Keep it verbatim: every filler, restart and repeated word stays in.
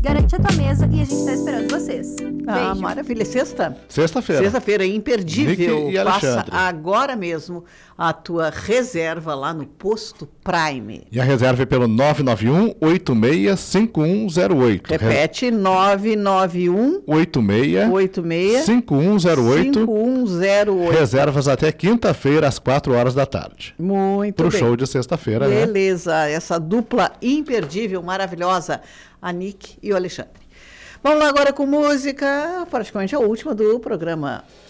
Garante a tua mesa e a gente tá esperando vocês. Ah, Beijo. maravilha. Sexta? Sexta-feira. Sexta-feira, imperdível. Nick e Faça Alexandre. agora mesmo a tua reserva lá no Posto Prime. E a reserva é pelo nove nove um, oito seis, cinco um zero oito. Repete, nove nove um, oito seis, oito seis, cinco um zero oito. cinco um zero oito. Reservas até quinta-feira, às quatro horas da tarde. Muito Pro bem. show de sexta-feira, né? Beleza, essa dupla imperdível, maravilhosa, a Nick e o Alexandre. Vamos lá agora com música, praticamente a última do programa.